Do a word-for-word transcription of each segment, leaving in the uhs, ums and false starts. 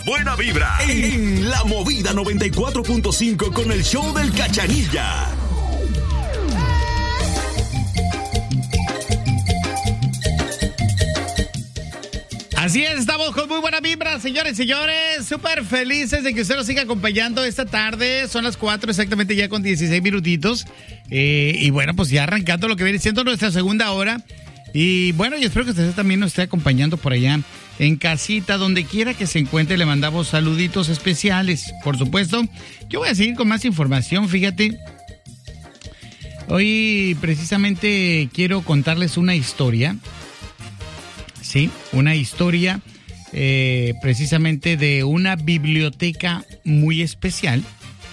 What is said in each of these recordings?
Buena vibra en La Movida noventa y cuatro punto cinco con el show del Cachanilla. Así es, estamos con muy buena vibra, señores y señores. Súper felices de que usted nos siga acompañando esta tarde. Son las cuatro exactamente ya con dieciséis minutitos. Eh, y bueno, pues ya arrancando lo que viene siendo nuestra segunda hora. Y bueno, y espero que usted también nos esté acompañando por allá en casita, donde quiera que se encuentre. Le mandamos saluditos especiales, por supuesto. Yo voy a seguir con más información, fíjate. Hoy precisamente quiero contarles una historia. Sí, una historia eh, precisamente de una biblioteca muy especial,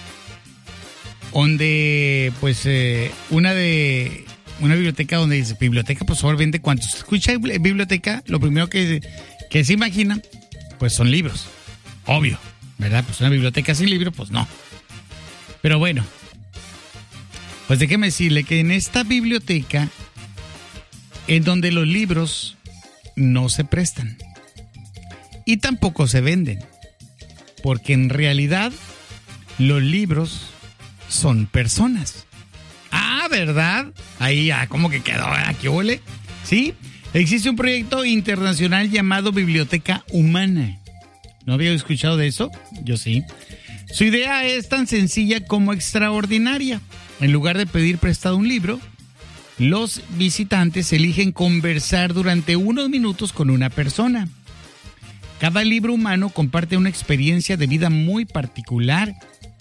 donde pues eh, una de una biblioteca donde dice biblioteca, pues obviamente cuando se escucha biblioteca, lo primero que, que se imagina pues son libros, obvio, ¿verdad? Pues una biblioteca sin libros, pues no. Pero bueno, pues déjeme decirle que en esta biblioteca en donde los libros no se prestan y tampoco se venden, porque en realidad los libros son personas. Ah, ¿verdad? Ahí, ah, ¿cómo que quedó? ¿Qué huele? Sí, existe un proyecto internacional llamado Biblioteca Humana. ¿No había escuchado de eso? Yo sí. Su idea es tan sencilla como extraordinaria. En lugar de pedir prestado un libro, los visitantes eligen conversar durante unos minutos con una persona. Cada libro humano comparte una experiencia de vida muy particular.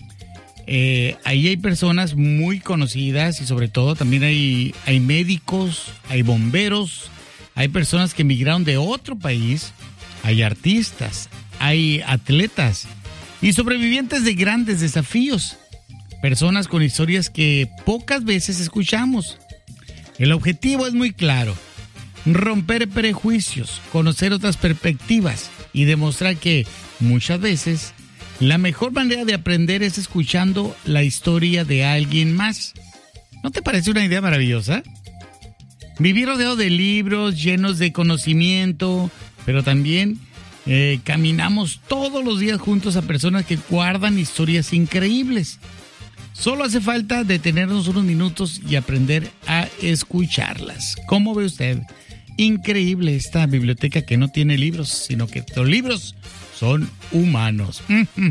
Eh, ahí hay personas muy conocidas y sobre todo también hay, hay médicos, hay bomberos, hay personas que emigraron de otro país, hay artistas, hay atletas y sobrevivientes de grandes desafíos. Personas con historias que pocas veces escuchamos. El objetivo es muy claro: romper prejuicios, conocer otras perspectivas y demostrar que muchas veces la mejor manera de aprender es escuchando la historia de alguien más. ¿No te parece una idea maravillosa? Vivir rodeado de libros llenos de conocimiento, pero también eh, caminamos todos los días juntos a personas que guardan historias increíbles. Solo hace falta detenernos unos minutos y aprender a escucharlas. ¿Cómo ve usted? Increíble esta biblioteca que no tiene libros, sino que los libros son humanos.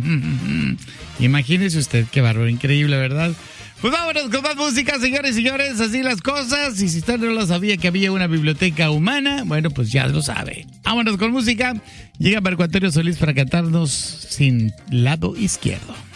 Imagínese usted qué bárbaro, increíble, ¿verdad? Pues vámonos con más música, señores y señores, así las cosas. Y si usted no lo sabía que había una biblioteca humana, bueno, pues ya lo sabe. Vámonos con música. Llega Marco Antonio Solís para cantarnos Sin Lado Izquierdo.